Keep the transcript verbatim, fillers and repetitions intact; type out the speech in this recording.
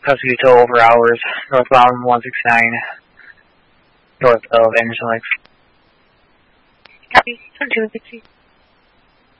Custody total over hours, northbound one six nine, north of Anderson Lakes. Copy, seven two sixty.